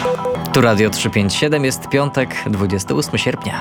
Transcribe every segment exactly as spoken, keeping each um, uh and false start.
Tu Radio trzysta pięćdziesiąt siedem, jest piątek, dwudziestego ósmego sierpnia.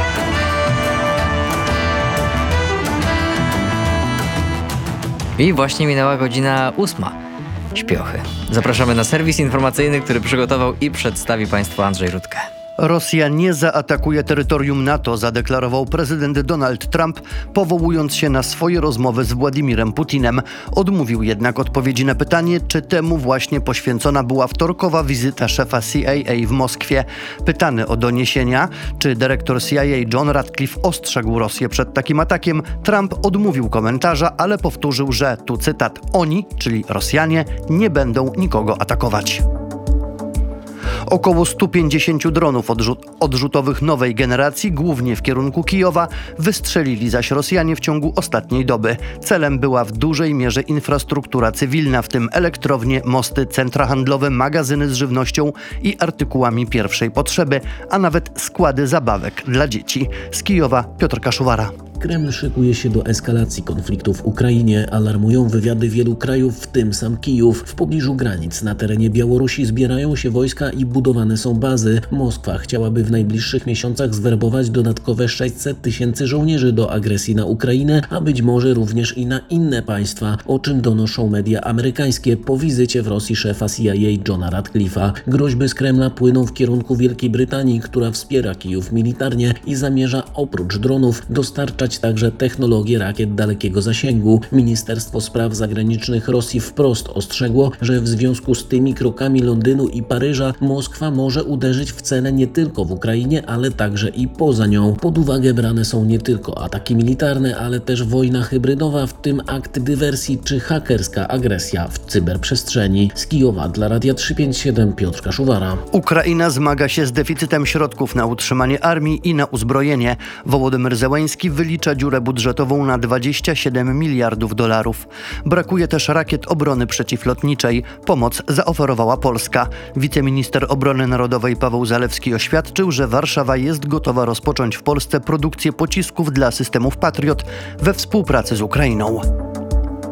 I właśnie minęła godzina ósma. Śpiochy. Zapraszamy na serwis informacyjny, który przygotował i przedstawi Państwu Andrzej Rudkę. Rosja nie zaatakuje terytorium NATO, zadeklarował prezydent Donald Trump, powołując się na swoje rozmowy z Władimirem Putinem. Odmówił jednak odpowiedzi na pytanie, czy temu właśnie poświęcona była wtorkowa wizyta szefa C I A w Moskwie. Pytany o doniesienia, czy dyrektor C I A John Ratcliffe ostrzegł Rosję przed takim atakiem, Trump odmówił komentarza, ale powtórzył, że, tu cytat, oni, czyli Rosjanie, nie będą nikogo atakować. Około sto pięćdziesiąt dronów odrzut- odrzutowych nowej generacji, głównie w kierunku Kijowa, wystrzelili zaś Rosjanie w ciągu ostatniej doby. Celem była w dużej mierze infrastruktura cywilna, w tym elektrownie, mosty, centra handlowe, magazyny z żywnością i artykułami pierwszej potrzeby, a nawet składy zabawek dla dzieci. Z Kijowa Piotr Kaszuwara. Kreml szykuje się do eskalacji konfliktu w Ukrainie, alarmują wywiady wielu krajów, w tym sam Kijów. W pobliżu granic na terenie Białorusi zbierają się wojska i budowane są bazy. Moskwa chciałaby w najbliższych miesiącach zwerbować dodatkowe sześćset tysięcy żołnierzy do agresji na Ukrainę, a być może również i na inne państwa, o czym donoszą media amerykańskie po wizycie w Rosji szefa C I A Johna Ratcliffe'a. Groźby z Kremla płyną w kierunku Wielkiej Brytanii, która wspiera Kijów militarnie i zamierza oprócz dronów dostarczać także technologię rakiet dalekiego zasięgu. Ministerstwo Spraw Zagranicznych Rosji wprost ostrzegło, że w związku z tymi krokami Londynu i Paryża Moskwa może uderzyć w cele nie tylko w Ukrainie, ale także i poza nią. Pod uwagę brane są nie tylko ataki militarne, ale też wojna hybrydowa, w tym akt dywersji czy hakerska agresja w cyberprzestrzeni. Z Kijowa dla Radia trzysta pięćdziesiąt siedem Piotr Kaszuwara. Ukraina zmaga się z deficytem środków na utrzymanie armii i na uzbrojenie. Wołodymyr Zełenski wylicza dziurę budżetową na dwadzieścia siedem miliardów dolarów. Brakuje też rakiet obrony przeciwlotniczej. Pomoc zaoferowała Polska. Wiceminister Obrony Narodowej Paweł Zalewski oświadczył, że Warszawa jest gotowa rozpocząć w Polsce produkcję pocisków dla systemów Patriot we współpracy z Ukrainą.